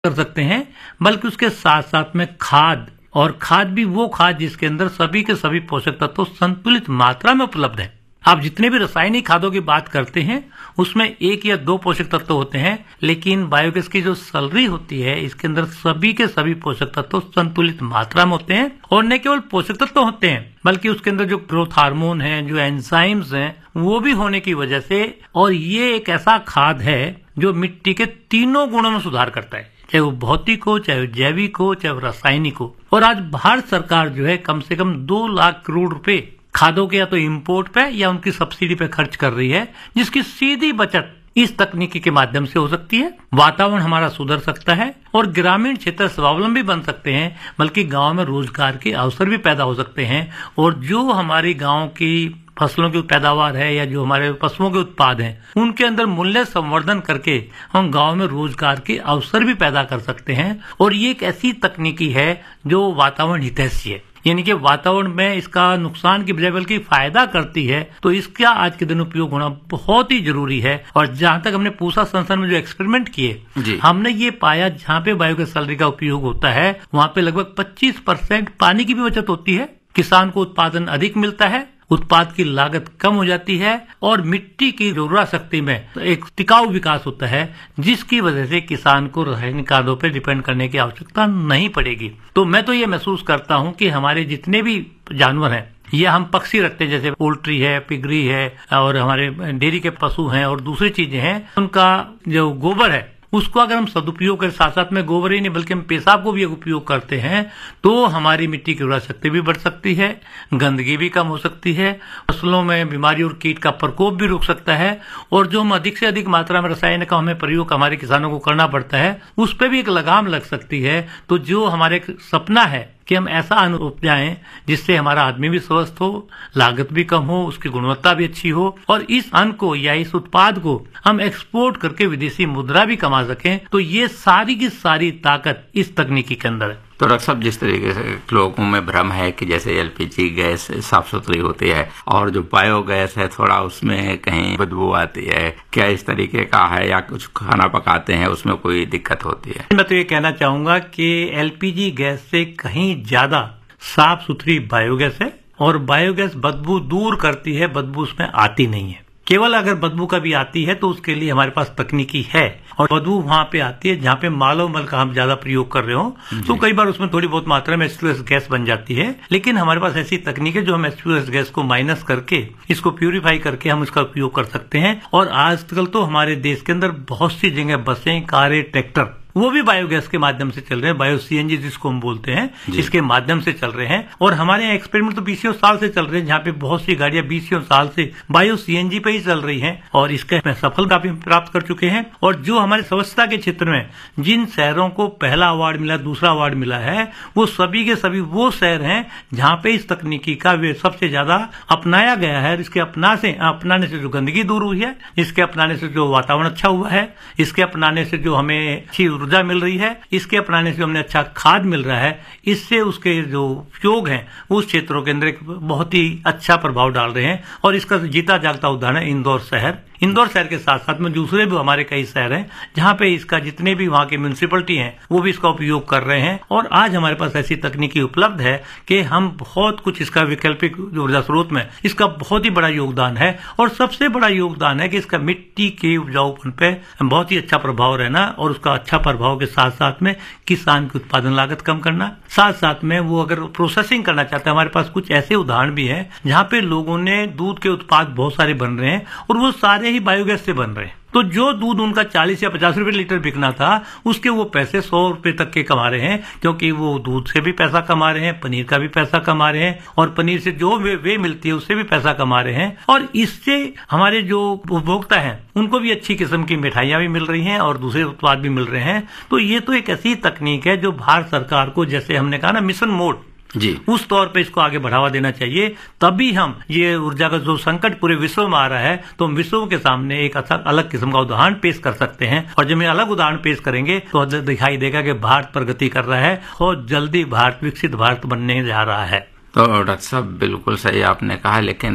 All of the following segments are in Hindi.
कर सकते हैं, बल्कि उसके साथ साथ में खाद, और खाद भी वो खाद जिसके अंदर सभी के सभी पोषक तत्व संतुलित मात्रा में उपलब्ध है। आप जितने भी रासायनिक खादों की बात करते हैं उसमें 1 या 2 पोषक तत्व होते हैं, लेकिन बायोगैस की जो सलरी होती है इसके अंदर सभी के सभी पोषक तत्व संतुलित मात्रा में होते हैं। और न केवल पोषक तत्व होते हैं बल्कि उसके अंदर जो ग्रोथ हार्मोन है, जो एंजाइम्स हैं, वो भी होने की वजह से, और ये एक ऐसा खाद है जो मिट्टी के तीनों गुणों में सुधार करता है, चाहे वो भौतिक हो, चाहे वो जैविक हो, चाहे वो रासायनिक हो। और आज भारत सरकार जो है कम से कम 2 लाख करोड़ रुपए खादों के या तो इंपोर्ट पे या उनकी सब्सिडी पे खर्च कर रही है, जिसकी सीधी बचत इस तकनीकी के माध्यम से हो सकती है। वातावरण हमारा सुधर सकता है और ग्रामीण क्षेत्र स्वावलंबी बन सकते हैं, बल्कि गांव में रोजगार के अवसर भी पैदा हो सकते हैं। और जो हमारी गांव की फसलों की पैदावार है या जो हमारे पशुओं के उत्पाद हैं उनके अंदर मूल्य संवर्धन करके हम गांव में रोजगार के अवसर भी पैदा कर सकते हैं। और ये एक ऐसी तकनीकी है जो वातावरण हितैषी है, यानी कि वातावरण में इसका नुकसान की बजाय बल्कि फायदा करती है। तो इसका आज के दिन उपयोग होना बहुत ही जरूरी है। और जहां तक हमने पूसा संस्थान में जो एक्सपेरिमेंट किए, हमने ये पाया जहां पे बायोगैस सैलरी का उपयोग होता है वहां पे लगभग 25% पानी की भी बचत होती है, किसान को उत्पादन अधिक मिलता है, उत्पाद की लागत कम हो जाती है और मिट्टी की उर्वरा शक्ति में एक टिकाऊ विकास होता है, जिसकी वजह से किसान को रासायनिक खादों पर डिपेंड करने की आवश्यकता नहीं पड़ेगी। तो मैं तो ये महसूस करता हूँ कि हमारे जितने भी जानवर हैं, ये हम पक्षी रखते हैं, जैसे पोल्ट्री है, पिगरी है, और हमारे डेयरी के पशु हैं और दूसरी चीजें हैं, उनका जो गोबर है उसको अगर हम सदुपयोग कर, साथ साथ में गोबर ही नहीं बल्कि हम पेशाब को भी उपयोग करते हैं, तो हमारी मिट्टी की उर्वरा शक्ति भी बढ़ सकती है, गंदगी भी कम हो सकती है, फसलों में बीमारी और कीट का प्रकोप भी रुक सकता है। और जो हम अधिक से अधिक मात्रा में रसायन का हमें प्रयोग हमारे किसानों को करना पड़ता है, उस पर भी एक लगाम लग सकती है। तो जो हमारे सपना है कि हम ऐसा अन्न उपजाएं जिससे हमारा आदमी भी स्वस्थ हो, लागत भी कम हो, उसकी गुणवत्ता भी अच्छी हो, और इस अन्न को या इस उत्पाद को हम एक्सपोर्ट करके विदेशी मुद्रा भी कमा सकें, तो ये सारी की सारी ताकत इस तकनीकी के अंदर है। तो डॉक्टर साहब, जिस तरीके से लोगों में भ्रम है कि जैसे एलपीजी गैस साफ सुथरी होती है और जो बायोगैस है थोड़ा उसमें कहीं बदबू आती है, क्या इस तरीके का है, या कुछ खाना पकाते हैं उसमें कोई दिक्कत होती है? मैं तो ये कहना चाहूंगा कि एलपीजी गैस से कहीं ज्यादा साफ सुथरी बायोगैस है, और बायोगैस बदबू दूर करती है, बदबू उसमें आती नहीं है। केवल अगर बदबू कभी आती है तो उसके लिए हमारे पास तकनीकी है, और बदबू वहां पे आती है जहां पे मालो मल का हम ज्यादा प्रयोग कर रहे हो, तो कई बार उसमें थोड़ी बहुत मात्रा में H2S गैस बन जाती है। लेकिन हमारे पास ऐसी तकनीक है जो हम H2S गैस को माइनस करके, इसको प्यूरिफाई करके हम इसका उपयोग कर सकते हैं। और आजकल तो हमारे देश के अंदर बहुत सी जगह बसें, कारें, ट्रैक्टर वो भी बायोगैस के माध्यम से चल रहे हैं, बायो सीएनजी जिसको हम बोलते हैं, इसके माध्यम से चल रहे हैं। और हमारे यहाँ एक्सपेरिमेंट तो 20 साल से चल रहे हैं, जहाँ पे बहुत सी गाड़ियां 20 साल से बायो सीएनजी पे ही चल रही हैं, और इसके सफलता भी प्राप्त कर चुके हैं। और जो हमारे स्वच्छता के क्षेत्र में जिन शहरों को पहला अवार्ड मिला, दूसरा अवार्ड मिला है, वो सभी के सभी वो शहर हैं जहाँ पे इस तकनीकी का सबसे ज्यादा अपनाया गया है। इसके अपनाने से जो गंदगी दूर हुई है, इसके अपनाने से जो वातावरण अच्छा हुआ है, इसके अपनाने से जो हमें अच्छी ऊर्जा मिल रही है, इसके अपनाने से हमें अच्छा खाद मिल रहा है, इससे उसके जो उपयोग हैं उस क्षेत्रों के अंदर एक बहुत ही अच्छा प्रभाव डाल रहे हैं। और इसका जीता जागता उदाहरण है इंदौर शहर। इंदौर शहर के साथ साथ में दूसरे भी हमारे कई शहर हैं जहां पे इसका जितने भी वहां के म्यूनिसिपलिटी हैं वो भी इसका उपयोग कर रहे हैं। और आज हमारे पास ऐसी तकनीकी उपलब्ध है कि हम बहुत कुछ इसका वैकल्पिक ऊर्जा स्रोत में इसका बहुत ही बड़ा योगदान है। और सबसे बड़ा योगदान है कि इसका मिट्टी के उपजाऊपन पे बहुत ही अच्छा प्रभाव रहना, और उसका अच्छा प्रभाव के साथ साथ में किसान की उत्पादन लागत कम करना, साथ साथ में वो अगर प्रोसेसिंग करना चाहता है, हमारे पास कुछ ऐसे उदाहरण भी हैं जहां पे लोगों ने दूध के उत्पाद बहुत सारे बन रहे हैं और वो सारे ही बायोगैस से बन रहे हैं। तो जो दूध उनका 40 या 50 रुपए लीटर बिकना था, उसके वो पैसे 100 रुपए तक के कमा रहे हैं, क्योंकि वो दूध से भी पैसा कमा रहे हैं, पनीर का भी पैसा कमा रहे हैं, और पनीर से जो वे मिलती है उससे भी पैसा कमा रहे हैं। और इससे हमारे जो उपभोक्ता हैं उनको भी अच्छी किस्म की मिठाइयां भी मिल रही हैं और दूसरे उत्पाद भी मिल रहे हैं। तो ये तो एक ऐसी तकनीक है जो भारत सरकार को, जैसे हमने कहा ना, मिशन मोड जी, उस तौर पे इसको आगे बढ़ावा देना चाहिए। तभी हम ये ऊर्जा का जो संकट पूरे विश्व में आ रहा है, तो हम विश्व के सामने एक अलग किस्म का उदाहरण पेश कर सकते हैं। और जब हम अलग उदाहरण पेश करेंगे तो दिखाई देगा कि भारत प्रगति कर रहा है और जल्दी भारत विकसित भारत बनने जा रहा है। तो डॉक्टर साहब, बिल्कुल सही आपने कहा, लेकिन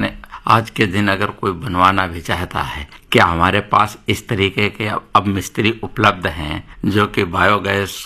आज के दिन अगर कोई बनवाना भी चाहता है, क्या हमारे पास इस तरीके के अब मिस्त्री उपलब्ध हैं जो कि बायोगैस